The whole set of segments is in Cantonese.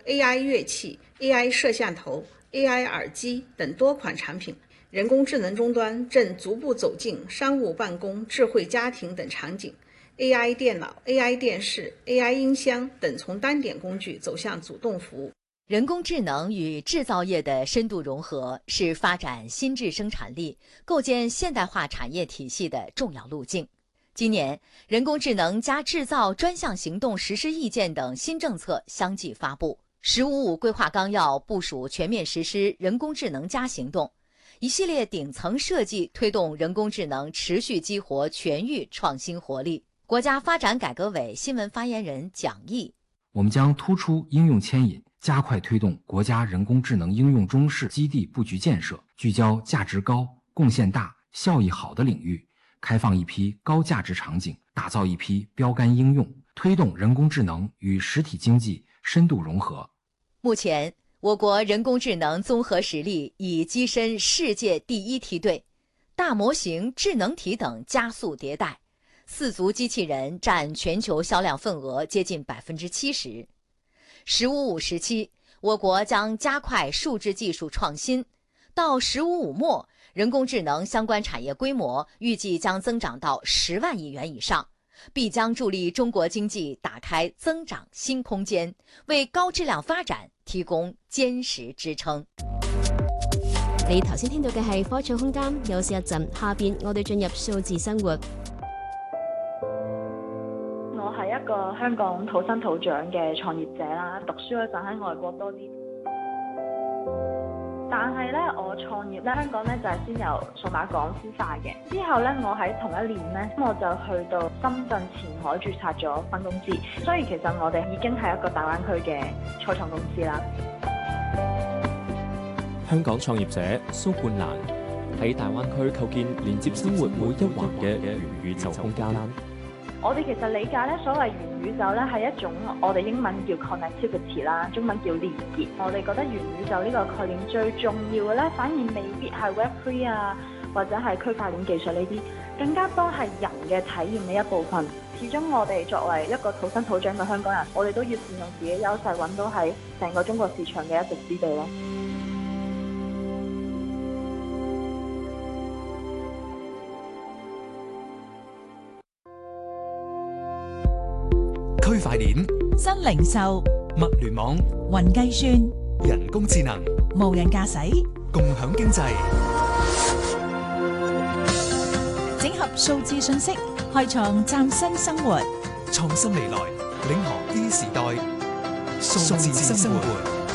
AI 乐器、AI 摄像头、AI 耳机等多款产品。人工智能终端正逐步走进商务办公、智慧家庭等场景。AI 电脑、AI 电视、AI 音箱等从单点工具走向主动服务。 人工智能与制造业的深度融合是发展新质生产力、构建现代化产业体系的重要路径。今年，人工智能加制造专项行动实施意见等新政策相继发布。“15+5”规划纲要部署全面实施人工智能加行动，一系列顶层设计推动人工智能持续激活全域创新活力。国家发展改革委新闻发言人蒋毅： 我们将突出应用牵引，加快推动国家人工智能应用中试基地布局建设，聚焦价值高、贡献大、效益好的领域，开放一批高价值场景，打造一批标杆应用，推动人工智能与实体经济深度融合。 目前，我国人工智能综合实力已跻身世界第一梯队，大模型、智能体等加速迭代，4足机器人占全球销量份额接近70%。“15+5”时期，我国将加快数字技术创新，到“15+5”末，人工智能相关产业规模预计将增长到10万亿元以上，必将助力中国經濟打開增長新空間，為高質量發展提供堅實支撐。 你頭先聽到嘅係科創空間，休息一陣，下邊我哋進入數字生活。 我係一個香港土生土長嘅創業者啦，讀書嗰陣喺外國多啲。但係咧，我創業咧，香港咧就係先由數碼港孵化嘅。之後咧，我喺同一年咧，我就去到深圳前海註冊咗分公司。所以其實我哋已經係一個大灣區嘅初創公司啦。 香港創業者蘇冠蘭喺大灣區構建連接生活每一環嘅元宇宙空間。 我哋其實理解咧，所謂元宇宙咧係一種我哋英文叫 connectivity 啦，中文叫連結。我哋覺得元宇宙呢個概念最重要嘅咧，反而未必係 Web3 啊，或者係區塊鏈技術呢啲，更加多係人嘅體驗嘅一部分。始終我哋作為一個土生土長嘅香港人，我哋都要善用自己優勢，揾到喺成個中國市場嘅一席之地咯。 區塊鏈、 新零售、 物聯網、 雲計算、 人工智能、 無人駕駛、 共享經濟， 整合數字信息，開創嶄新生活。 創新未來，領航 E 時代，數字生活。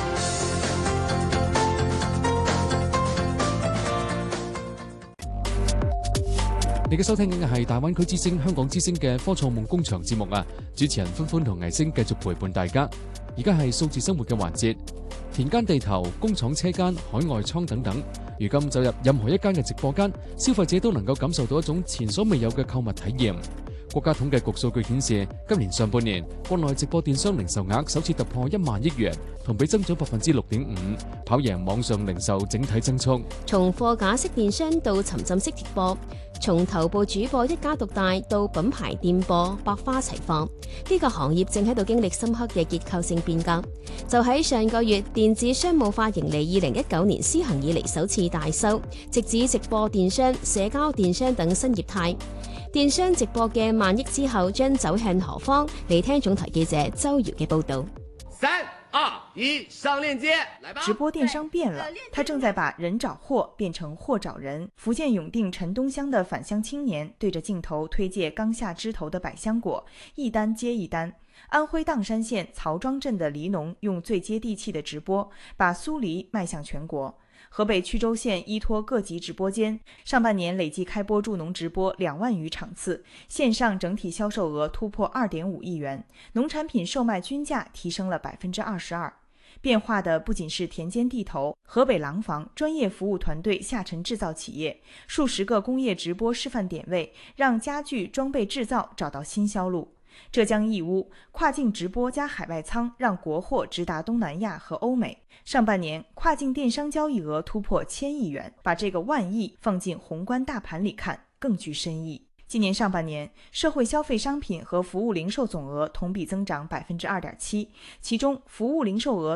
你嘅收聽緊嘅係大灣區之聲、香港之聲嘅科創夢工場節目啊！主持人歡歡同藝星繼續陪伴大家。而家係數字生活嘅環節，田間地頭、工廠車間、海外倉等等。如今走入任何一間嘅直播間，消費者都能夠感受到一種前所未有嘅購物體驗。國家統計局數據顯示，今年上半年國內直播電商零售額首次突破1萬億元，同比增長6.5%，跑贏網上零售整體增速。 從貨架式電商到沉浸式直播，從頭部主播一家獨大到品牌店播百花齊放，呢個行業正喺度經歷深刻嘅結構性變革。就喺上個月，電子商務化盈利2019年施行以嚟首次大收，直指直播電商、社交電商等新業態。電商直播嘅萬億之後將走向何方？嚟聽總台記者周瑤嘅報道。 3、2、1，上鏈接，來吧！ 直播電商變了，它正在把人找貨變成貨找人。福建永定陳東鄉的返鄉青年對着鏡頭推介剛下枝頭的百香果，一單接一單。安徽砀山縣曹莊鎮的梨農用最接地氣的直播，把蘇梨賣向全國。河北曲周縣依託各級直播間，上半年累計開播助農直播2萬餘場次，線上整體銷售額突破2.5億元，農產品售賣均價提升了22%。變化的不僅是田間地頭，河北廊坊專業服務團隊下沉製造企業，數十個工業直播示範點位，讓家具裝備製造找到新銷路。浙江義烏跨境直播加海外倉，讓國貨直達東南亞和歐美。上半年跨境電商交易額突破1000億元，把這個萬億放進宏觀大盤裡看，更具深意。今年上半年，社會消費商品和服務零售總額同比增長2.7%，其中服務零售額